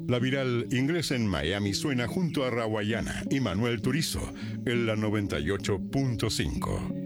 La viral Inglés en Miami suena junto a Rawayana y Manuel Turizo en la 98.5.